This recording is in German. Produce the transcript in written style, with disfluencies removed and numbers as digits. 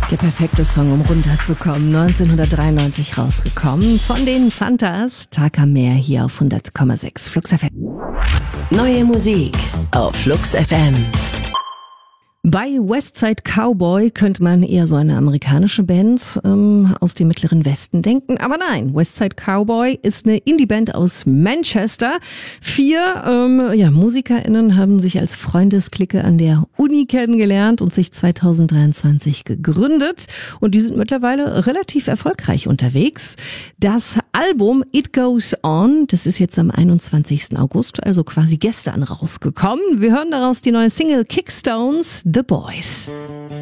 Der perfekte Song, um runterzukommen. 1993 rausgekommen. Von den Fantas. Tag am Meer hier auf 100,6 Flux FM. Neue Musik auf Flux FM. Bei Westside Cowboy könnte man eher so eine amerikanische Band aus dem Mittleren Westen denken. Aber nein, Westside Cowboy ist eine Indie-Band aus Manchester. 4 MusikerInnen haben sich als Freundesklicke an der Uni kennengelernt und sich 2023 gegründet. Und die sind mittlerweile relativ erfolgreich unterwegs. Das Album It Goes On, das ist jetzt am 21. August, also quasi gestern rausgekommen. Wir hören daraus die neue Single Kickstones, The Boys.